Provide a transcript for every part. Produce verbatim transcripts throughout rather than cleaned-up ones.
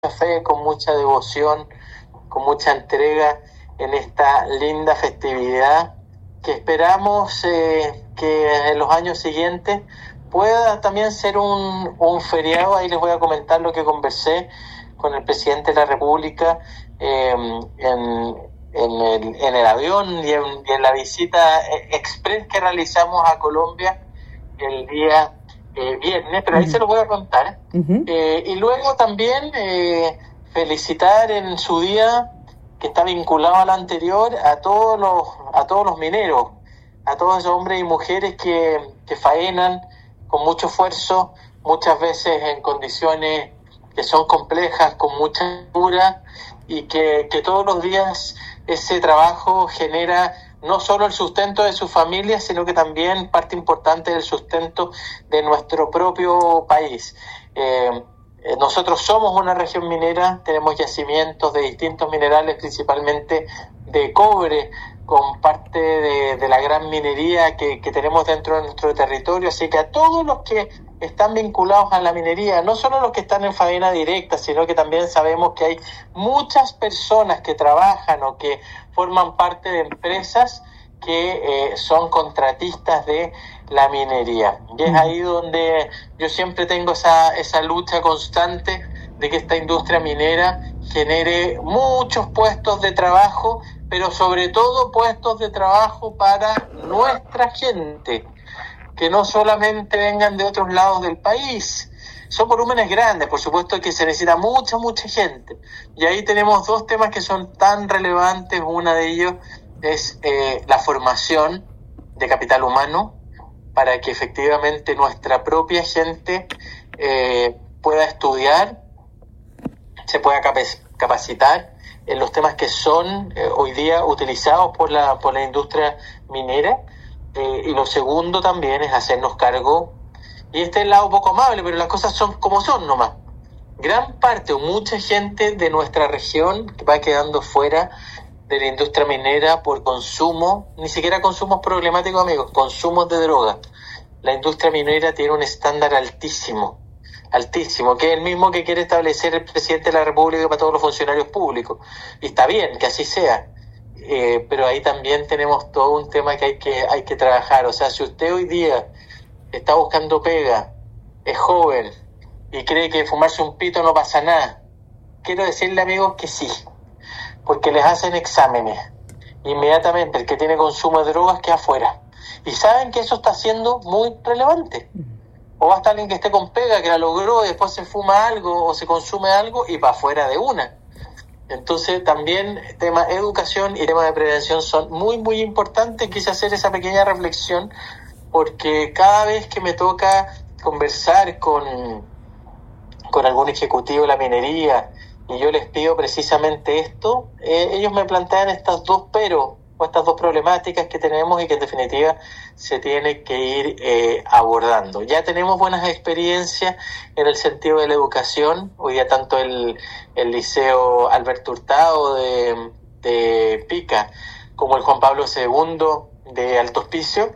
fe, con mucha devoción, con mucha entrega en esta linda festividad que esperamos eh, que en los años siguientes pueda también ser un, un feriado. Ahí les voy a comentar lo que conversé con el presidente de la República eh, en, en, el, en el avión y en, y en la visita express que realizamos a Colombia el día eh, viernes, pero ahí uh-huh. se lo voy a contar. Uh-huh. Eh, y luego también eh, felicitar en su día, que está vinculado al anterior, a todos los, a todos los mineros, a todos esos hombres y mujeres que, que faenan con mucho esfuerzo, muchas veces en condiciones que son complejas, con mucha altura, y que, que todos los días ese trabajo genera no solo el sustento de sus familias, sino que también parte importante del sustento de nuestro propio país. Eh, nosotros somos una región minera, tenemos yacimientos de distintos minerales, principalmente de cobre, con parte de, de la gran minería que, que tenemos dentro de nuestro territorio. Así que a todos los que están vinculados a la minería, no solo los que están en faena directa, sino que también sabemos que hay muchas personas que trabajan o que forman parte de empresas que eh, son contratistas de la minería. Y es ahí donde yo siempre tengo esa, esa lucha constante de que esta industria minera genere muchos puestos de trabajo, pero sobre todo puestos de trabajo para nuestra gente, que no solamente vengan de otros lados del país. Son volúmenes grandes, por supuesto que se necesita mucha, mucha gente. Y ahí tenemos dos temas que son tan relevantes. Uno de ellos es eh, la formación de capital humano para que efectivamente nuestra propia gente eh, pueda estudiar, se pueda capacitar en los temas que son eh, hoy día utilizados por la, por la industria minera. Eh, y lo segundo también es hacernos cargo, y este es el lado poco amable, pero las cosas son como son nomás. Gran parte o mucha gente de nuestra región va quedando fuera de la industria minera por consumo, ni siquiera consumos problemáticos, amigos, consumos de droga. La industria minera tiene un estándar altísimo, altísimo, que es el mismo que quiere establecer el presidente de la República para todos los funcionarios públicos. Y está bien que así sea. Eh, pero ahí también tenemos todo un tema que hay que hay que trabajar. O sea, si usted hoy día está buscando pega, es joven y cree que fumarse un pito no pasa nada, quiero decirle, amigos, que sí, porque les hacen exámenes. Inmediatamente el que tiene consumo de drogas queda afuera. Y saben que eso está siendo muy relevante. O va a estar alguien que esté con pega, que la logró, y después se fuma algo o se consume algo y va afuera de una. Entonces también tema educación y tema de prevención son muy muy importantes. Quise hacer esa pequeña reflexión porque cada vez que me toca conversar con, con algún ejecutivo de la minería y yo les pido precisamente esto, eh, ellos me plantean estas dos pero o estas dos problemáticas que tenemos y que en definitiva se tiene que ir eh, abordando. Ya tenemos buenas experiencias en el sentido de la educación. Hoy día tanto el, el Liceo Alberto Hurtado de, de Pica como el Juan Pablo segundo de Alto Hospicio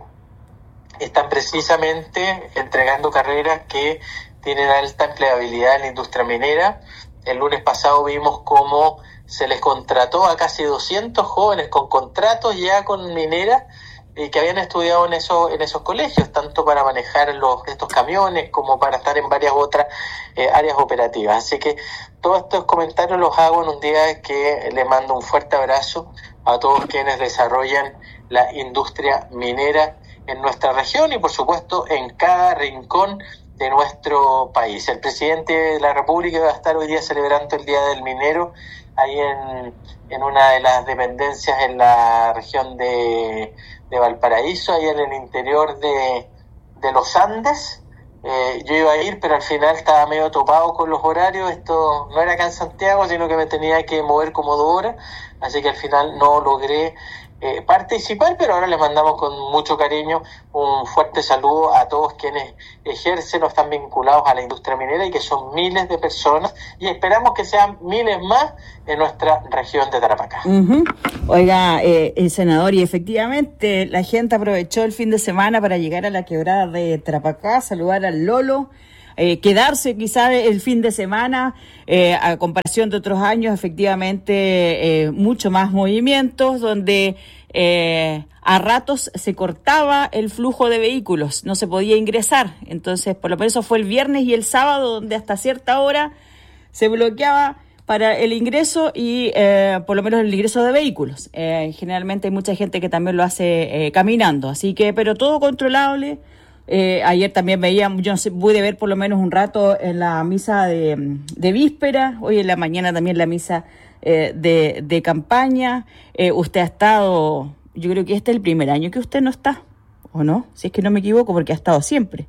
están precisamente entregando carreras que tienen alta empleabilidad en la industria minera. El lunes pasado vimos cómo se les contrató a casi doscientos jóvenes con contratos ya con mineras y que habían estudiado en esos en esos colegios, tanto para manejar los estos camiones como para estar en varias otras eh, áreas operativas. Así que todos estos comentarios los hago en un día que le mando un fuerte abrazo a todos quienes desarrollan la industria minera en nuestra región y por supuesto en cada rincón de nuestro país. El presidente de la República va a estar hoy día celebrando el Día del Minero ahí en, en una de las dependencias en la región de, de Valparaíso, ahí en el interior de, de los Andes. Eh, yo iba a ir, pero al final estaba medio topado con los horarios. Esto no era acá en Santiago, sino que me tenía que mover como dos horas, así que al final no logré eh, participar, pero ahora les mandamos con mucho cariño un fuerte saludo a todos quienes ejercen o están vinculados a la industria minera y que son miles de personas y esperamos que sean miles más en nuestra región de Tarapacá. Uh-huh. Oiga, eh, el senador, y efectivamente la gente aprovechó el fin de semana para llegar a la quebrada de Tarapacá, saludar al Lolo, eh, quedarse quizá el fin de semana, eh, a comparación de otros años, efectivamente eh, mucho más movimientos, donde eh, a ratos se cortaba el flujo de vehículos, no se podía ingresar. Entonces, por lo menos eso fue el viernes y el sábado, donde hasta cierta hora se bloqueaba para el ingreso y eh, por lo menos el ingreso de vehículos. Eh, generalmente hay mucha gente que también lo hace eh, caminando, así que, pero todo controlable. Eh, ayer también veía, yo no sé, pude ver por lo menos un rato en la misa de, de víspera, hoy en la mañana también la misa eh, de, de campaña. Eh, usted ha estado, yo creo que este es el primer año que usted no está, ¿o no? Si es que no me equivoco, porque ha estado siempre.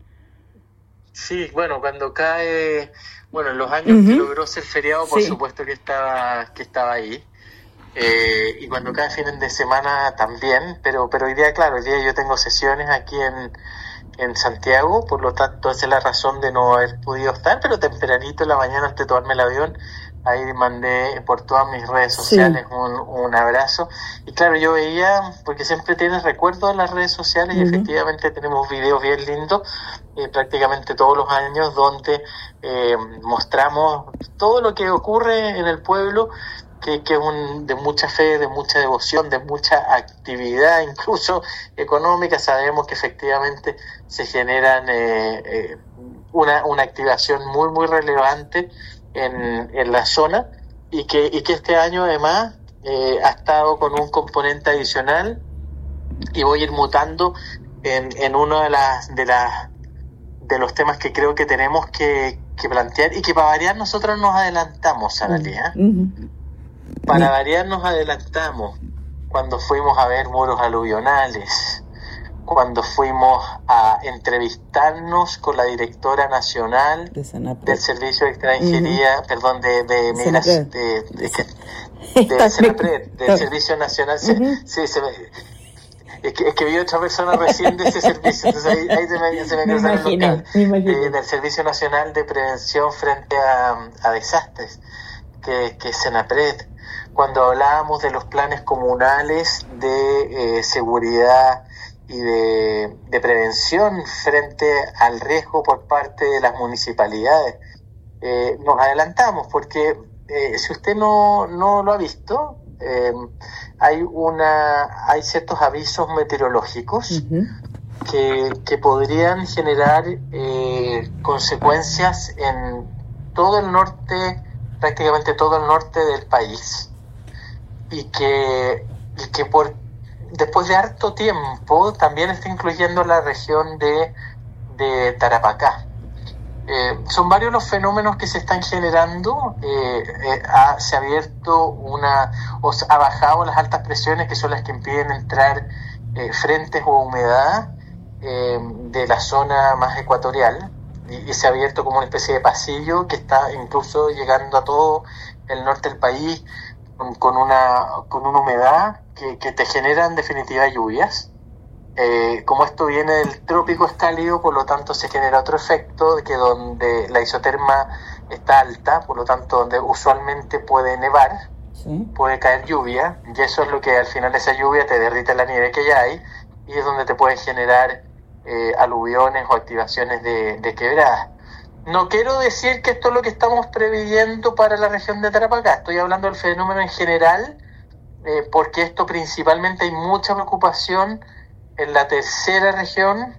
Sí, bueno, cuando cae, bueno, en los años uh-huh. que logró ser feriado, por sí. supuesto que estaba, que estaba ahí. Eh, y cuando cae fines de semana también, pero, pero hoy día, claro, hoy día yo tengo sesiones aquí en, en Santiago, por lo tanto esa es la razón de no haber podido estar, pero tempranito en la mañana antes de tomarme el avión, ahí mandé por todas mis redes sociales sí. un, un abrazo. Y claro, yo veía, porque siempre tienes recuerdos en las redes sociales uh-huh. y efectivamente tenemos videos bien lindos, eh, prácticamente todos los años, donde eh, mostramos todo lo que ocurre en el pueblo, que, que es un, de mucha fe, de mucha devoción, de mucha actividad, incluso económica. Sabemos que efectivamente se generan eh, eh, una, una activación muy, muy relevante en, en la zona, y que, y que este año además eh, ha estado con un componente adicional, y voy a ir mutando en, en uno de las, de las de los temas que creo que tenemos que, que plantear, y que para variar nosotros nos adelantamos, Analia. Uh-huh. Para variar nos adelantamos cuando fuimos a ver muros aluvionales, cuando fuimos a entrevistarnos con la directora nacional de del Servicio de Extranjería, uh-huh. perdón, de de Migración, de, de, de, de Senapred, del Servicio Nacional, uh-huh. sí, se me, es que, es que vi otra persona recién de ese servicio, entonces ahí, ahí se me, se me cruzaron los cables, eh, del Servicio Nacional de Prevención frente a, a Desastres, que, que es Senapred, cuando hablábamos de los planes comunales de eh, seguridad y de, de prevención frente al riesgo por parte de las municipalidades. Eh, nos adelantamos porque eh, si usted no, no lo ha visto, eh, hay una hay ciertos avisos meteorológicos uh-huh. que, que podrían generar eh, consecuencias en todo el norte, prácticamente todo el norte del país, y que, y que por después de harto tiempo también está incluyendo la región de, de Tarapacá. Eh, son varios los fenómenos que se están generando. Eh, eh, ha, se ha abierto una, o ha bajado las altas presiones, que son las que impiden entrar eh, frentes o humedad eh, de la zona más ecuatorial, y, y se ha abierto como una especie de pasillo que está incluso llegando a todo el norte del país, con, con una con una humedad que, que te genera en definitiva lluvias. Eh, como esto viene del trópico, es cálido, por lo tanto se genera otro efecto, de que donde la isoterma está alta, por lo tanto donde usualmente puede nevar, ¿sí? puede caer lluvia, y eso es lo que al final de esa lluvia te derrite la nieve que ya hay, y es donde te puede generar eh, aluviones o activaciones de, de quebradas. No quiero decir que esto es lo que estamos previendo para la región de Tarapacá, estoy hablando del fenómeno en general, eh, porque esto principalmente hay mucha preocupación en la tercera región,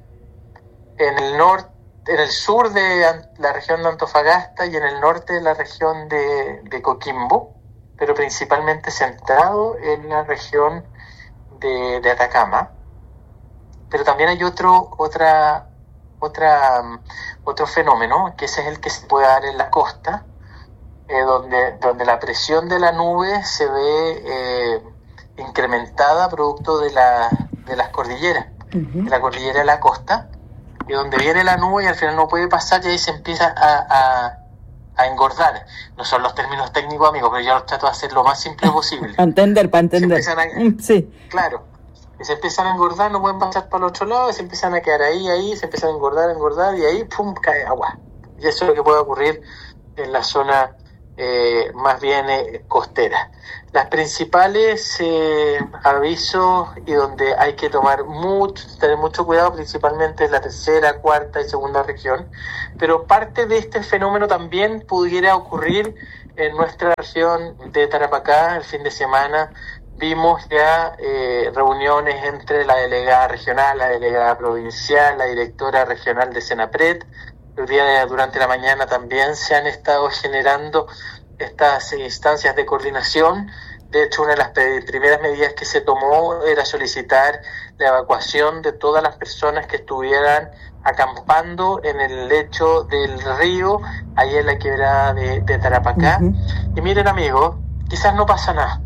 en el norte, en el sur de la región de Antofagasta y en el norte de la región de, de Coquimbo, pero principalmente centrado en la región de, de Atacama. Pero también hay otro, otra, otra, otro fenómeno, que ese es el que se puede dar en la costa, eh, donde, donde la presión de la nube se ve eh, incrementada producto de la de las cordilleras, uh-huh. de la cordillera de la costa, y donde viene la nube y al final no puede pasar, y ahí se empieza a, a, a engordar. No son los términos técnicos, amigos, pero yo los trato de hacer lo más simple posible. Para entender, para entender. Se a, sí. Claro, y se empiezan a engordar, no pueden pasar para el otro lado, y se empiezan a quedar ahí, ahí, se empiezan a engordar, engordar, y ahí, pum, cae agua. Y eso es lo que puede ocurrir en la zona eh, más bien eh, costeras. Las principales eh, avisos y donde hay que tomar mucho, tener mucho cuidado, principalmente es la tercera, cuarta y segunda región, pero parte de este fenómeno también pudiera ocurrir en nuestra región de Tarapacá. El fin de semana vimos ya eh, reuniones entre la delegada regional, la delegada provincial, la directora regional de Senapred. El día de, durante la mañana también se han estado generando estas instancias de coordinación. De hecho, una de las primeras medidas que se tomó era solicitar la evacuación de todas las personas que estuvieran acampando en el lecho del río, ahí en la quebrada de, de Tarapacá. Uh-huh. Y miren, amigos, quizás no pasa nada,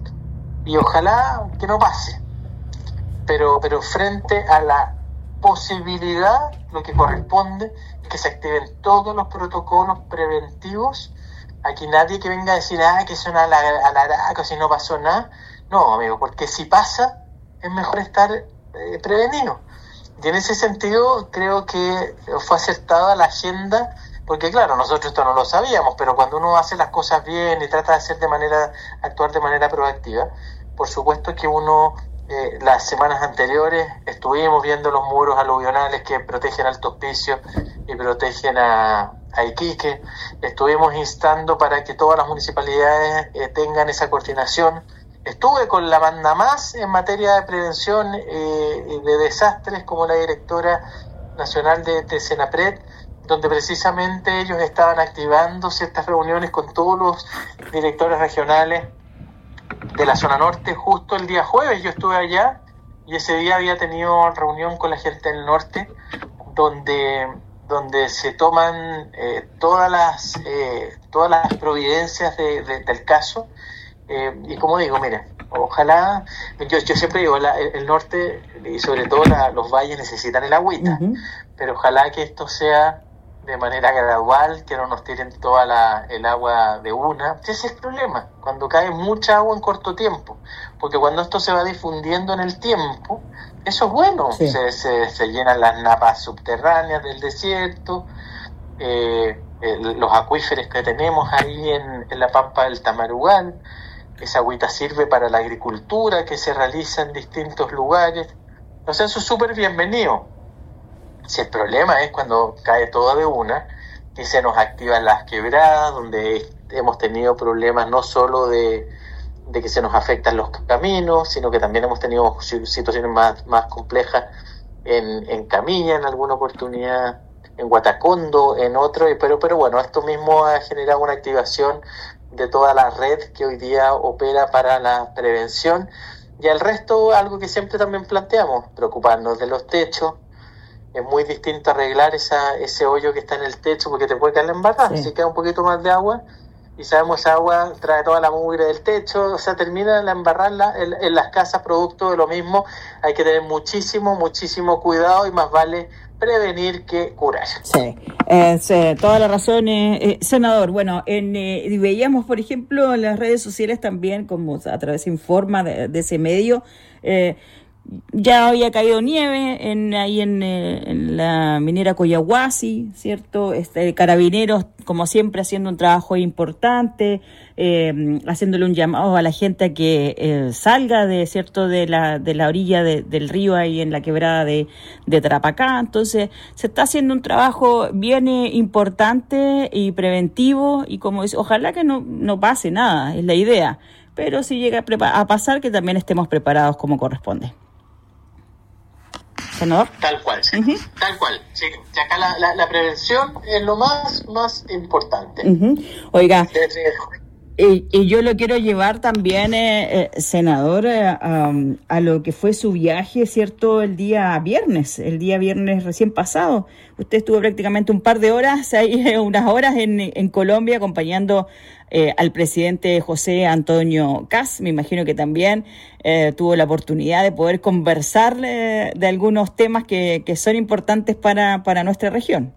y ojalá que no pase, pero, pero frente a la posibilidad, lo que corresponde es que se activen todos los protocolos preventivos. Aquí nadie que venga a decir, ah, que son a la, a la araca, si no pasó nada. No, amigo, porque si pasa, es mejor estar eh, prevenido. Y en ese sentido, creo que fue acertada la agenda, porque claro, nosotros esto no lo sabíamos, pero cuando uno hace las cosas bien y trata de hacer de manera, actuar de manera proactiva, por supuesto que uno, eh, las semanas anteriores, estuvimos viendo los muros aluvionales que protegen Alto Hospicio y protegen a... a Iquique, estuvimos instando para que todas las municipalidades eh, tengan esa coordinación. Estuve con la banda más en materia de prevención eh, de desastres como la directora nacional de, de Senapred, donde precisamente ellos estaban activando ciertas reuniones con todos los directores regionales de la zona norte. Justo el día jueves yo estuve allá y ese día había tenido reunión con la gente del norte, donde donde se toman eh, todas las eh, todas las providencias de, de, del caso, eh, y como digo, mira, ojalá, yo, yo siempre digo, la, el, el norte y sobre todo la, los valles necesitan el agüita, uh-huh. pero ojalá que esto sea de manera gradual, que no nos tiren toda la, el agua de una. Ese es el problema, cuando cae mucha agua en corto tiempo, porque cuando esto se va difundiendo en el tiempo, eso es bueno, sí. se, se, se llenan las napas subterráneas del desierto, eh, el, los acuíferos que tenemos ahí en, en la pampa del Tamarugal, esa agüita sirve para la agricultura que se realiza en distintos lugares, entonces eso es súper bienvenido. Si el problema es cuando cae todo de una y se nos activan las quebradas, donde hemos tenido problemas no solo de, de que se nos afectan los caminos, sino que también hemos tenido situaciones más, más complejas en, en Camilla, en alguna oportunidad, en Guatacondo, en otro, pero, pero bueno, esto mismo ha generado una activación de toda la red que hoy día opera para la prevención. Y al resto, algo que siempre también planteamos, preocuparnos de los techos. Es muy distinto arreglar esa, ese hoyo que está en el techo porque te puede caer la embarrada, sí. Si queda un poquito más de agua y sabemos esa agua trae toda la mugre del techo, o sea, termina la embarrarla en, en las casas producto de lo mismo. Hay que tener muchísimo, muchísimo cuidado y más vale prevenir que curar. Sí, eh, sí, toda la razón, eh, eh, senador. Bueno, en, eh, veíamos, por ejemplo, en las redes sociales también, como a través de Informa de, de ese medio, eh, ya había caído nieve en, ahí en, eh, en la minera Coyahuasi, ¿cierto? Este, Carabineros, como siempre, haciendo un trabajo importante, eh, haciéndole un llamado a la gente a que eh, salga de cierto de la de la orilla de, del río ahí en la quebrada de, de Tarapacá. Entonces, se está haciendo un trabajo bien eh, importante y preventivo, y como es, ojalá que no, no pase nada, es la idea. Pero si llega a, prepa- a pasar, que también estemos preparados como corresponde. Senador. Tal cual, sí. Uh-huh. Tal cual. Sí. Acá la, la, la prevención es lo más, más importante. Uh-huh. Oiga, y, y yo lo quiero llevar también, eh, eh, senador, eh, um, a lo que fue su viaje, ¿cierto? El día viernes, el día viernes recién pasado. Usted estuvo prácticamente un par de horas, ahí, unas horas en, en Colombia, acompañando eh, al presidente José Antonio Kast. Me imagino que también eh, tuvo la oportunidad de poder conversar eh, de algunos temas que, que son importantes para, para nuestra región.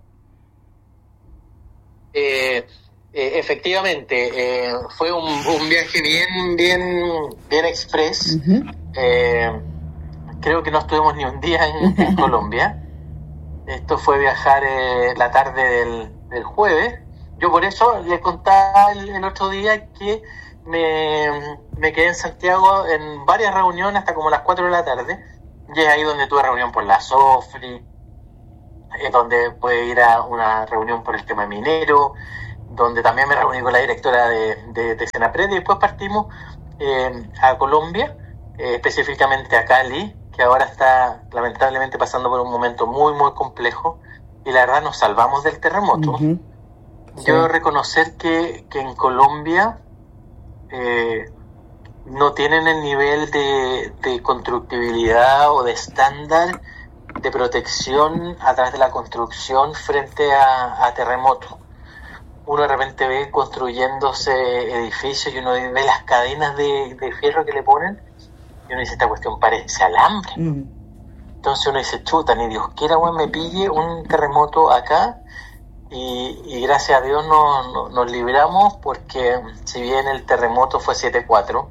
Eh... Eh, efectivamente, eh, fue un, un viaje bien, bien, bien express. Uh-huh. Eh, creo que no estuvimos ni un día en, en Colombia. Esto fue viajar eh, la tarde del, del jueves Yo por eso le contaba el, el otro día que me, me quedé en Santiago en varias reuniones hasta como las cuatro de la tarde, y es ahí donde tuve reunión por la SOFRI, es donde pude ir a una reunión por el tema minero, donde también me reuní con la directora de, de, de Senapred, y después partimos eh, a Colombia, eh, específicamente a Cali, que ahora está lamentablemente pasando por un momento muy muy complejo, y la verdad nos salvamos del terremoto. Uh-huh. Sí. Yo debo reconocer que, que en Colombia eh, no tienen el nivel de, de constructibilidad o de estándar de protección a través de la construcción frente a, a terremotos. Uno de repente ve construyéndose edificios y uno ve las cadenas de, de fierro que le ponen y uno dice, esta cuestión parece alambre. Mm. Entonces uno dice, chuta, ni Dios quiera, güey, me pille un terremoto acá, y, y gracias a Dios no, no, nos libramos, porque si bien el terremoto fue siete cuatro,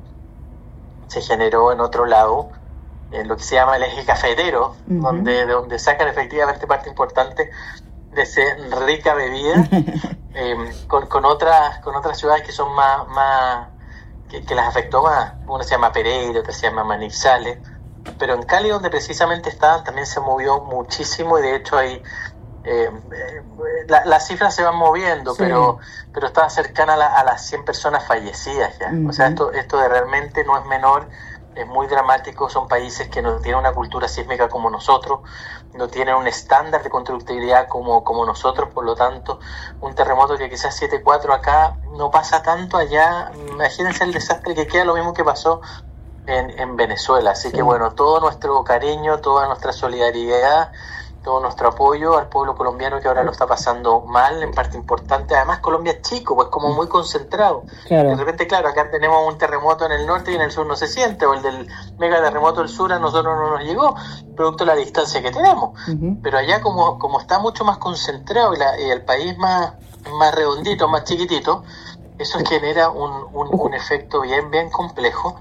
se generó en otro lado, en lo que se llama el eje cafetero, uh-huh. donde, de donde sacan efectivamente parte importante de esa rica bebida, eh, con, con otras con otras ciudades que son más, más que, que las afectó más. Una se llama Pereira, otra se llama Manizales, pero en Cali, donde precisamente estaban, también se movió muchísimo, y de hecho ahí eh, eh, la, las cifras se van moviendo, sí. pero pero está cercana a, la, a las cien personas fallecidas ya. Uh-huh. O sea, esto esto de realmente no es menor. Es muy dramático, son países que no tienen una cultura sísmica como nosotros, no tienen un estándar de constructibilidad como, como nosotros, por lo tanto, un terremoto que quizás siete cuatro acá no pasa tanto allá. Imagínense el desastre que queda, lo mismo que pasó en, en Venezuela. Así sí. que bueno, todo nuestro cariño, toda nuestra solidaridad, todo nuestro apoyo al pueblo colombiano que ahora lo está pasando mal, en parte importante. Además, Colombia es chico, pues como muy concentrado. Claro. De repente, claro, acá tenemos un terremoto en el norte y en el sur no se siente, o el del mega terremoto del sur a nosotros no nos llegó, producto de la distancia que tenemos. Uh-huh. Pero allá, como como está mucho más concentrado y, la, y el país más, más redondito, más chiquitito, eso genera un, un, un efecto bien, bien complejo.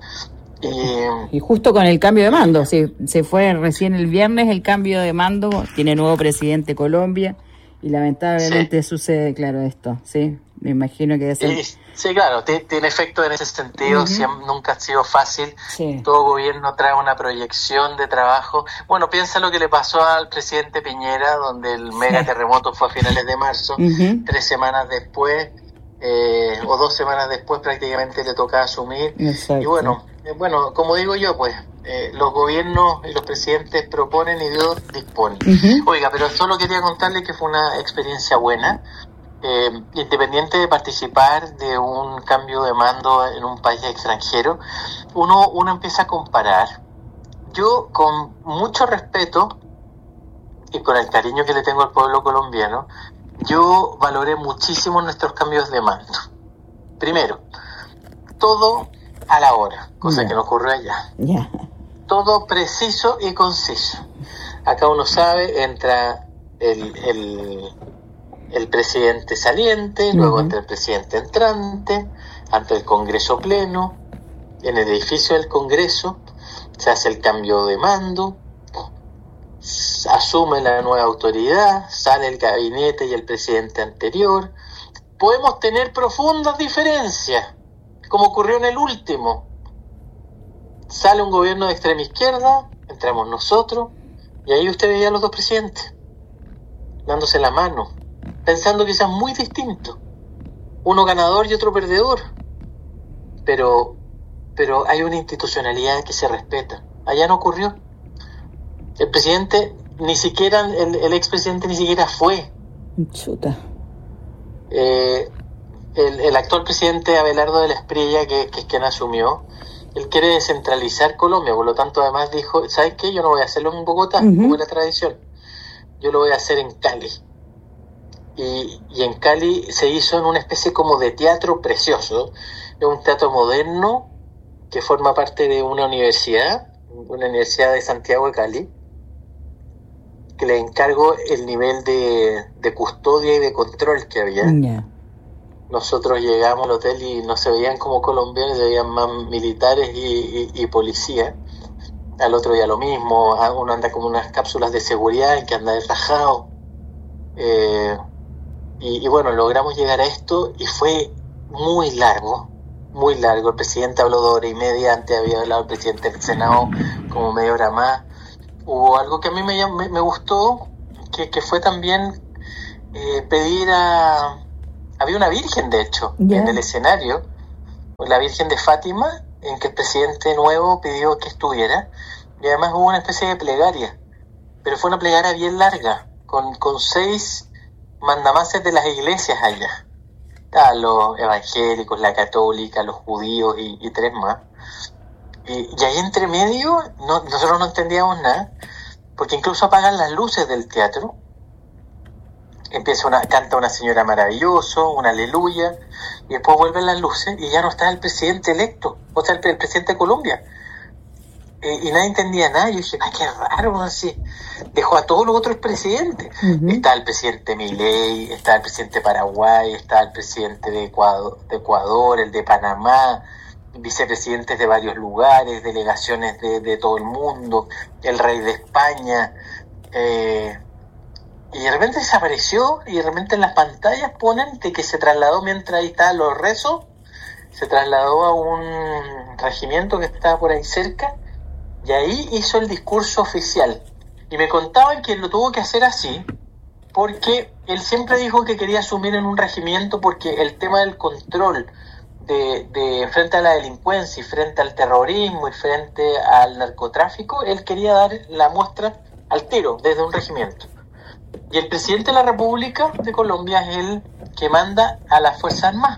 Y, y justo con el cambio de mando, se, se fue recién el viernes el cambio de mando, tiene nuevo presidente Colombia, y lamentablemente sí. sucede, claro, esto, sí, me imagino que debe ser... Sí, sí, claro, t- tiene efecto en ese sentido. Uh-huh. Siempre, nunca ha sido fácil, sí. Todo gobierno trae una proyección de trabajo. Bueno, piensa lo que le pasó al presidente Piñera, donde el mega sí. terremoto fue a finales de marzo, uh-huh. tres semanas después, eh, o dos semanas después prácticamente le toca asumir. Exacto. Y bueno, eh, bueno, como digo yo, pues eh, los gobiernos y los presidentes proponen y Dios dispone. Uh-huh. Oiga, pero solo quería contarle que fue una experiencia buena, eh, independiente de participar de un cambio de mando en un país extranjero, uno, uno empieza a comparar. Yo, con mucho respeto y con el cariño que le tengo al pueblo colombiano, yo valoré muchísimo nuestros cambios de mando. Primero, todo a la hora, cosa yeah. que no ocurre allá. Yeah. Todo preciso y conciso. Acá uno sabe, entra el, el, el presidente saliente, uh-huh. luego entra el presidente entrante, ante el Congreso pleno, en el edificio del Congreso se hace el cambio de mando, asume la nueva autoridad, sale el gabinete y el presidente anterior. Podemos tener profundas diferencias, como ocurrió en el último. Sale un gobierno de extrema izquierda, entramos nosotros, y ahí usted veía a los dos presidentes dándose la mano, pensando quizás muy distinto, uno ganador y otro perdedor, pero pero hay una institucionalidad que se respeta. Allá no ocurrió. El presidente, ni siquiera, el, el expresidente ni siquiera fue. Chuta. Eh, el, el actual presidente Abelardo de la Espriella, que, que es quien asumió, él quiere descentralizar Colombia, por lo tanto además dijo, ¿sabes qué? Yo no voy a hacerlo en Bogotá, uh-huh. como es la tradición. Yo lo voy a hacer en Cali. Y, y en Cali se hizo en una especie como de teatro precioso. Es un teatro moderno que forma parte de una universidad, una universidad de Santiago de Cali, que le encargo el nivel de, de custodia y de control que había. Yeah. Nosotros llegamos al hotel y no se veían como colombianos, se veían más militares y, y, y policías. Al otro día lo mismo, uno anda como unas cápsulas de seguridad en que anda rajado. Eh, y, y bueno, logramos llegar a esto y fue muy largo, muy largo. El presidente habló dos horas y media, antes había hablado el presidente del Senado como media hora más. Hubo algo que a mí me, me, me gustó, que, que fue también eh, pedir a... Había una virgen, de hecho, yeah. en el escenario, la Virgen de Fátima, en que el presidente nuevo pidió que estuviera, y además hubo una especie de plegaria, pero fue una plegaria bien larga, con, con seis mandamases de las iglesias allá. Estaban los evangélicos, la católica, los judíos y, y tres más. Y, y ahí entre medio no, nosotros no entendíamos nada, porque incluso apagan las luces del teatro. Empieza una, canta una señora maravilloso, una aleluya, y después vuelven las luces y ya no está el presidente electo, o sea, el, el presidente de Colombia. Eh, y nadie entendía nada. Yo dije, ay, qué raro, así. Dejó a todos los otros presidentes. Uh-huh. Está el presidente Milei, está el presidente de Paraguay, está el presidente de Ecuador, de Ecuador, el de Panamá, vicepresidentes de varios lugares, delegaciones de, de todo el mundo, el rey de España, eh, y de repente desapareció, y de repente en las pantallas ponen de que se trasladó, mientras ahí estaban los rezos, se trasladó a un regimiento que estaba por ahí cerca, y ahí hizo el discurso oficial. Y me contaban que lo tuvo que hacer así, porque él siempre dijo que quería asumir en un regimiento, porque el tema del control de, de frente a la delincuencia y frente al terrorismo y frente al narcotráfico, él quería dar la muestra al tiro desde un regimiento. Y el presidente de la República de Colombia es el que manda a las Fuerzas Armadas.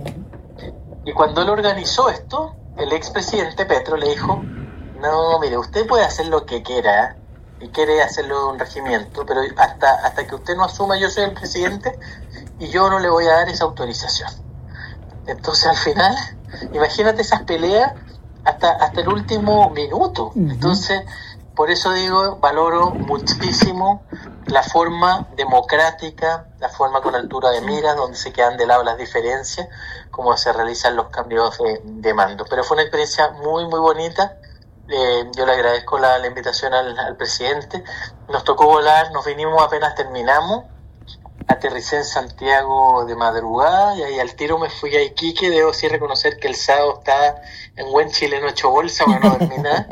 Y cuando él organizó esto, el expresidente Petro le dijo, no, mire, usted puede hacer lo que quiera, y quiere hacerlo de un regimiento, pero hasta, hasta que usted no asuma, yo soy el presidente, y yo no le voy a dar esa autorización. Entonces, al final, imagínate esas peleas hasta, hasta el último minuto. Uh-huh. Entonces, por eso digo, valoro muchísimo la forma democrática, la forma con altura de miras, donde se quedan de lado las diferencias, como se realizan los cambios de, de mando. Pero fue una experiencia muy, muy bonita. Eh, yo le agradezco la, la invitación al, al presidente. Nos tocó volar, nos vinimos apenas terminamos. Aterricé en Santiago de madrugada y ahí al tiro me fui a Iquique. Debo sí reconocer que el sábado estaba en buen chileno hecho bolsa, bueno, no dormí nada.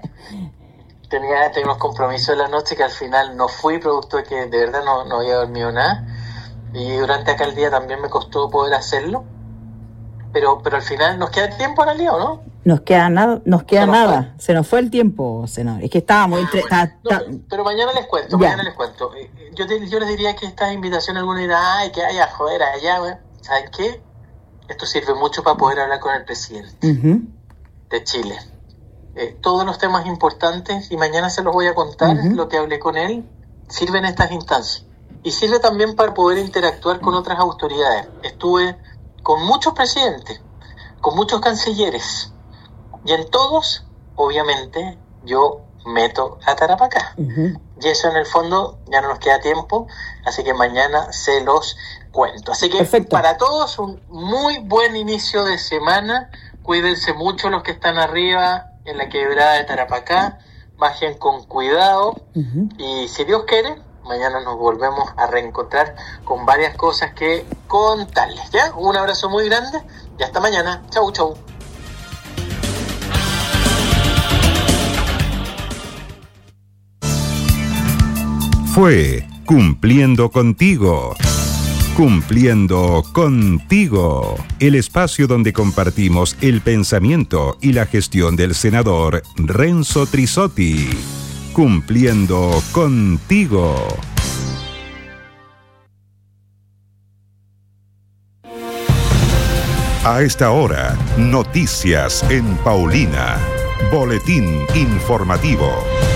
Tenía, tenía unos compromisos de la noche que al final no fui, producto de que de verdad no, no había dormido nada. Y durante aquel día también me costó poder hacerlo. Pero pero al final nos queda tiempo, Analia, ¿o no? Nos queda nada, nos queda se nada. Nos se nos fue el tiempo, senador. Es que estábamos ah, entre... Bueno, ta, ta... No, pero mañana les cuento, ya. mañana les cuento. Yo, te, yo les diría que esta invitación alguna dirá, ay, que haya, joder, allá, güey. ¿Saben qué? Esto sirve mucho para poder hablar con el presidente uh-huh. de Chile. Eh, todos los temas importantes, y mañana se los voy a contar, uh-huh. lo que hablé con él, sirven estas instancias. Y sirve también para poder interactuar con otras autoridades. Estuve con muchos presidentes, con muchos cancilleres, y en todos, obviamente, yo meto a Tarapacá. Uh-huh. Y eso en el fondo ya no nos queda tiempo, así que mañana se los cuento. Así que Perfecto. Para todos un muy buen inicio de semana. Cuídense mucho los que están arriba en la quebrada de Tarapacá, bajen con cuidado uh-huh. y si Dios quiere, mañana nos volvemos a reencontrar con varias cosas que contarles. ¿Ya? Un abrazo muy grande y hasta mañana. Chau, chau. Fue Cumpliendo Contigo. Cumpliendo Contigo, el espacio donde compartimos el pensamiento y la gestión del senador Renzo Trizzotti. Cumpliendo Contigo. A esta hora, noticias en Paulina. Boletín informativo.